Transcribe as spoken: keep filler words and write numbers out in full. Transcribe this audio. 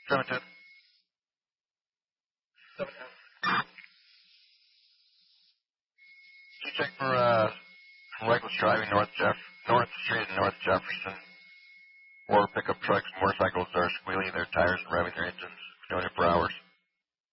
seven ten. seven ten. Can you check for uh, reckless driving north Jeff, North Street and North Jefferson? Or pickup trucks, motorcycles that are squealing their tires and revving their engines, doing it for hours.